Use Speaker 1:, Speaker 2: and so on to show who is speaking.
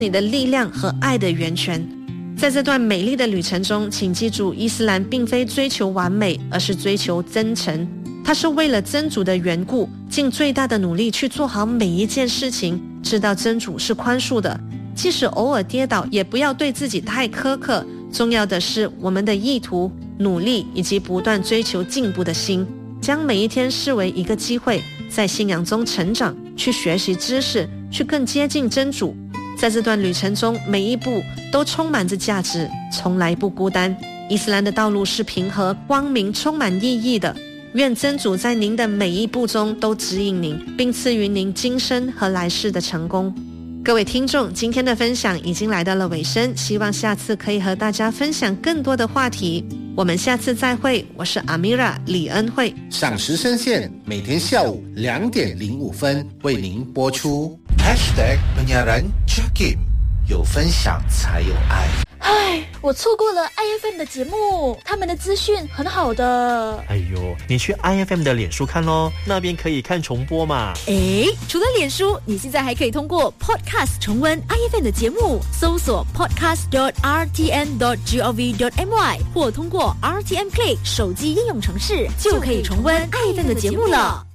Speaker 1: 你的力量和爱的源泉。在这段美丽的旅程中，请记住，伊斯兰并非追求完美，而是追求真诚。它是为了真主的缘故，尽最大的努力去做好每一件事情，知道真主是宽恕的，即使偶尔跌倒，也不要对自己太苛刻。重要的是我们的意图、努力以及不断追求进步的心，将每一天视为一个机会，在信仰中成长，去学习知识，去更接近真主。在这段旅程中，每一步都充满着价值，从来不孤单。伊斯兰的道路是平和、光明、充满意义的。愿真主在您的每一步中都指引您，并赐予您今生和来世的成功。各位听众，今天的分享已经来到了尾声，希望下次可以和大家分享更多的话题。我们下次再会，我是阿米拉李恩惠。
Speaker 2: 赏时深陷，每天下午2:05为您播出。#penyiaran Jakim， 有分享才有爱。
Speaker 3: 唉，我错过了 IFM 的节目，他们的资讯很好的。
Speaker 4: 哎呦，你去 IFM 的脸书看咯，那边可以看重播嘛。
Speaker 3: 诶，除了脸书，你现在还可以通过 Podcast 重温 IFM 的节目，搜索 podcast.rtn.gov.my 或通过 RTN Play 手机应用程式，就可以重温 IFM 的节目了。